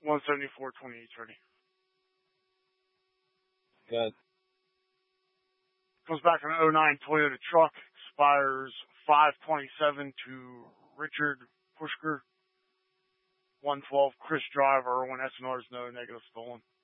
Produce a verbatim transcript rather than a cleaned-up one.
one seventy-four twenty-eight ready. Good. Comes back an oh nine Toyota truck. Expires five twenty-seven to Richard Pushker. one twelve Chris Driver. When S N R is no negative stolen.